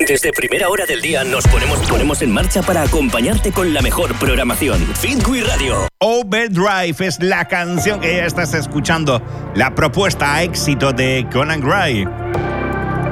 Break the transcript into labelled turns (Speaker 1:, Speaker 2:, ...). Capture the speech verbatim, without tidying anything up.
Speaker 1: Desde primera hora del día nos ponemos, ponemos en marcha para acompañarte con la mejor programación. Fitwi Radio.
Speaker 2: Overdrive es la canción que ya estás escuchando. La propuesta a éxito de Conan Gray.